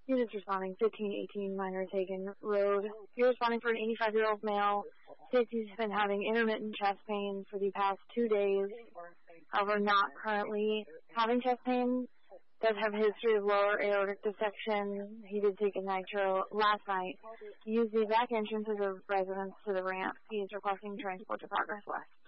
Units responding, 1518 Minor Hagen Road. You're responding for an 85-year-old male. Safety's been having intermittent chest pain for the past 2 days. However, not currently having chest pain. Does have a history of lower aortic dissection. He did take a nitro last night. Use the back entrance of the residence to the ramp. He is requesting transport to Progress West.